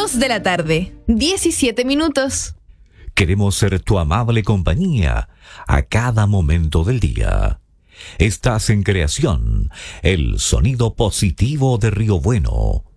2 de la tarde, 17 minutos. Queremos ser tu amable compañía a cada momento del día. Estás en Creación, el sonido positivo de Río Bueno.